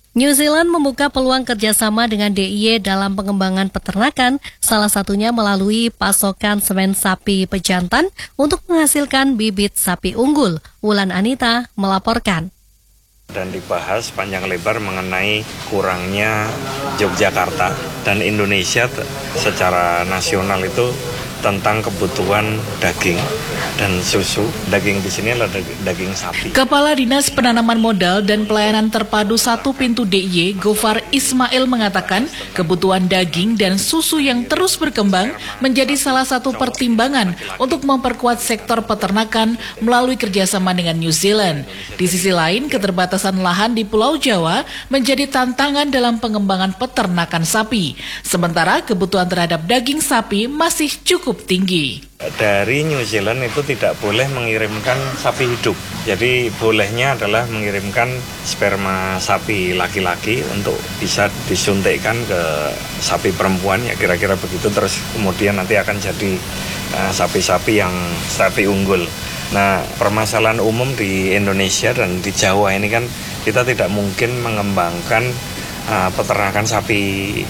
New Zealand membuka peluang kerjasama dengan DIY dalam pengembangan peternakan, salah satunya melalui pasokan semen sapi pejantan untuk menghasilkan bibit sapi unggul. Wulan Anita melaporkan. Dan dibahas panjang lebar mengenai kurangnya Yogyakarta dan Indonesia secara nasional itu tentang kebutuhan daging dan susu. Daging di sini adalah daging sapi. Kepala Dinas Penanaman Modal dan Pelayanan Terpadu 1 Pintu DIY, Gofar Ismail mengatakan kebutuhan daging dan susu yang terus berkembang menjadi salah satu pertimbangan untuk memperkuat sektor peternakan melalui kerjasama dengan New Zealand. Di sisi lain, keterbatasan lahan di Pulau Jawa menjadi tantangan dalam pengembangan peternakan sapi. Sementara kebutuhan terhadap daging sapi masih cukup tinggi. Dari New Zealand itu tidak boleh mengirimkan sapi hidup. Jadi bolehnya adalah mengirimkan sperma sapi laki-laki untuk bisa disuntikkan ke sapi perempuan, ya kira-kira begitu. Terus kemudian nanti akan jadi sapi-sapi yang sapi unggul. Nah, permasalahan umum di Indonesia dan di Jawa ini kan kita tidak mungkin mengembangkan peternakan sapi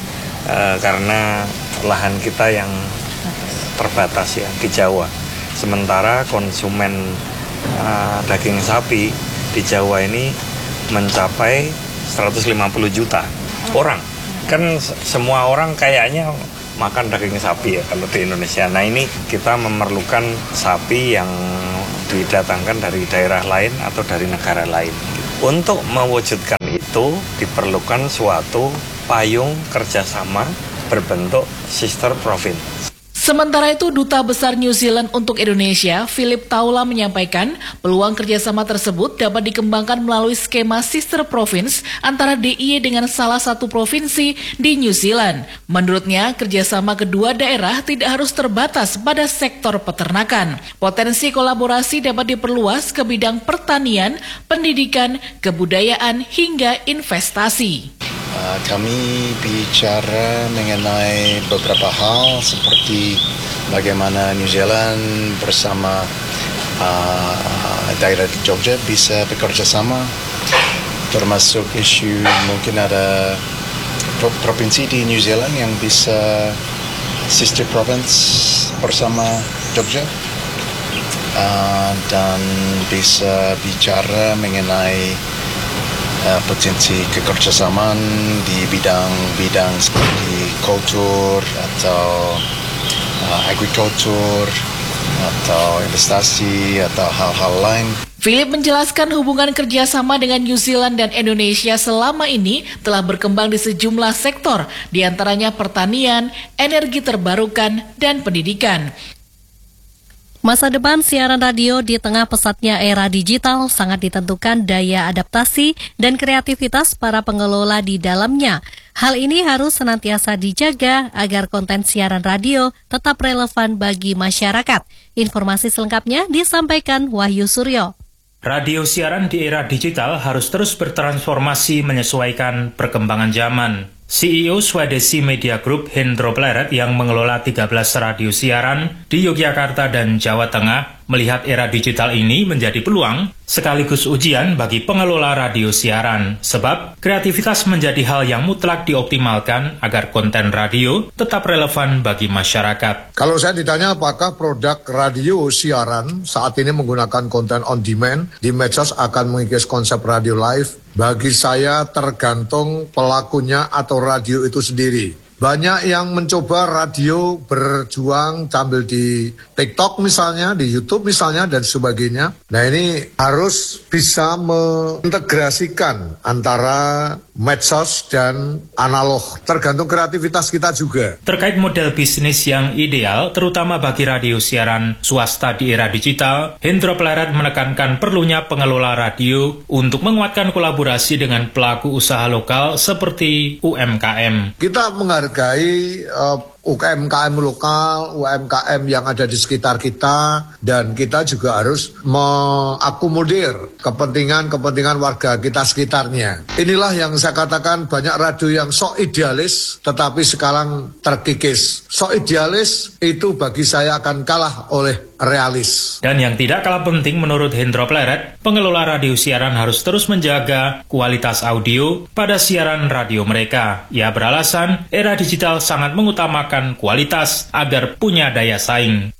karena lahan kita yang terbatas ya di Jawa. Sementara konsumen daging sapi di Jawa ini mencapai 150 juta orang. Kan semua orang kayaknya makan daging sapi ya kalau di Indonesia. Nah ini kita memerlukan sapi yang didatangkan dari daerah lain atau dari negara lain. Untuk mewujudkan itu diperlukan suatu payung kerjasama berbentuk sister province. Sementara itu, Duta Besar New Zealand untuk Indonesia, Philip Taula menyampaikan peluang kerjasama tersebut dapat dikembangkan melalui skema sister province antara DIY dengan salah satu provinsi di New Zealand. Menurutnya, kerjasama kedua daerah tidak harus terbatas pada sektor peternakan. Potensi kolaborasi dapat diperluas ke bidang pertanian, pendidikan, kebudayaan, hingga investasi. Kami bicara mengenai beberapa hal seperti bagaimana New Zealand bersama daerah di Jogja bisa bekerja sama, termasuk isu mungkin ada provinsi di New Zealand yang bisa sister province bersama Jogja, dan bisa bicara mengenai potensi kekerjasaan di bidang seperti kultur atau agrikultur atau investasi atau hal-hal lain. Philip menjelaskan hubungan kerjasama dengan New Zealand dan Indonesia selama ini telah berkembang di sejumlah sektor, diantaranya pertanian, energi terbarukan, dan pendidikan. Masa depan siaran radio di tengah pesatnya era digital sangat ditentukan daya adaptasi dan kreativitas para pengelola di dalamnya. Hal ini harus senantiasa dijaga agar konten siaran radio tetap relevan bagi masyarakat. Informasi selengkapnya disampaikan Wahyu Suryo. Radio siaran di era digital harus terus bertransformasi menyesuaikan perkembangan zaman. CEO Swadesi Media Group Hendro Pleret yang mengelola 13 radio siaran di Yogyakarta dan Jawa Tengah melihat era digital ini menjadi peluang sekaligus ujian bagi pengelola radio siaran. Sebab kreativitas menjadi hal yang mutlak dioptimalkan agar konten radio tetap relevan bagi masyarakat. Kalau saya ditanya apakah produk radio siaran saat ini menggunakan konten on demand di medsos akan mengikis konsep radio live, bagi saya tergantung pelakunya atau radio itu sendiri. Banyak yang mencoba radio berjuang tampil di TikTok misalnya, di YouTube misalnya, dan sebagainya. Nah ini harus bisa mengintegrasikan antara medsos dan analog. Tergantung kreativitas kita juga. Terkait model bisnis yang ideal, terutama bagi radio siaran swasta di era digital, Hendro Pleret menekankan perlunya pengelola radio untuk menguatkan kolaborasi dengan pelaku usaha lokal seperti UMKM. Kita menghargai UMKM lokal, UMKM yang ada di sekitar kita, dan kita juga harus mengakomodir kepentingan warga kita sekitarnya. Inilah yang saya katakan, banyak radio yang sok idealis tetapi sekarang terkikis. Sok idealis itu bagi saya akan kalah oleh realis. Dan yang tidak kalah penting menurut Hendro Pleret, pengelola radio siaran harus terus menjaga kualitas audio pada siaran radio mereka. Ia beralasan era digital sangat mengutamakan kualitas agar punya daya saing.